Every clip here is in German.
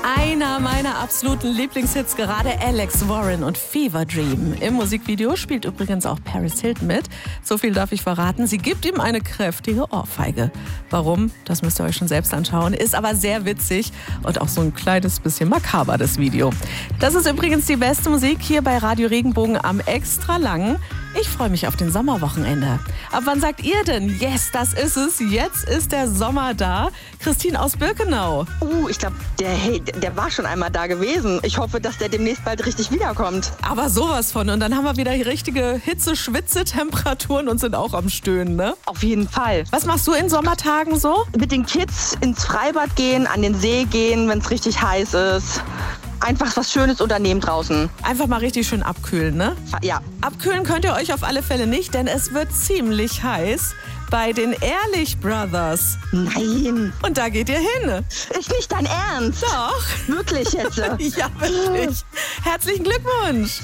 Einer meiner absoluten Lieblingshits, gerade Alex Warren und Fever Dream. Im Musikvideo spielt übrigens auch Paris Hilton mit. So viel darf ich verraten. Sie gibt ihm eine kräftige Ohrfeige. Warum? Das müsst ihr euch schon selbst anschauen. Ist aber sehr witzig und auch so ein kleines bisschen makaber, das Video. Das ist übrigens die beste Musik hier bei Radio Regenbogen am extra langen. Ich freue mich auf den Sommerwochenende. Ab wann sagt ihr denn? Yes, das ist es. Jetzt ist der Sommer da. Christine aus Birkenau. Ich glaube, der war schon einmal da gewesen. Ich hoffe, dass der demnächst bald richtig wiederkommt. Aber sowas von. Und dann haben wir wieder richtige Hitze-Schwitze-Temperaturen und sind auch am Stöhnen, ne? Auf jeden Fall. Was machst du in Sommertagen so? Mit den Kids ins Freibad gehen, an den See gehen, wenn es richtig heiß ist. Einfach was Schönes unternehmen draußen. Einfach mal richtig schön abkühlen, ne? Ja. Abkühlen könnt ihr euch auf alle Fälle nicht, denn es wird ziemlich heiß bei den Ehrlich Brothers. Nein. Und da geht ihr hin. Ist nicht dein Ernst? Doch. Wirklich jetzt? Ja, wirklich. Herzlichen Glückwunsch.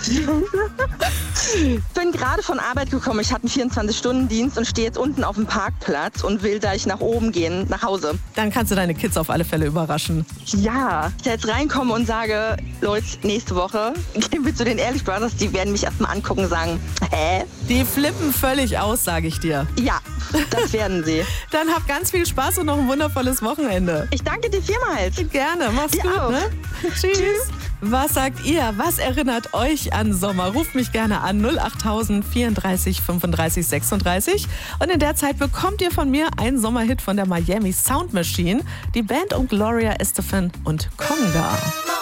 Ich bin gerade von Arbeit gekommen. Ich hatte einen 24-Stunden-Dienst und stehe jetzt unten auf dem Parkplatz und will gleich nach oben gehen, nach Hause. Dann kannst du deine Kids auf alle Fälle überraschen. Ja, ich jetzt reinkomme und sage, Leute, nächste Woche gehen wir zu den Ehrlich Brothers. Die werden mich erstmal angucken und sagen, hä? Die flippen völlig aus, sage ich dir. Ja, das werden sie. Dann habt ganz viel Spaß und noch ein wundervolles Wochenende. Ich danke dir vielmals. Gerne, mach's Dir gut, auch. ne? Tschüss. Was sagt ihr? Was erinnert euch an Sommer? Ruft mich gerne an 08000 34 35 36. Und in der Zeit bekommt ihr von mir einen Sommerhit von der Miami Sound Machine. Die Band um Gloria Estefan und Conga.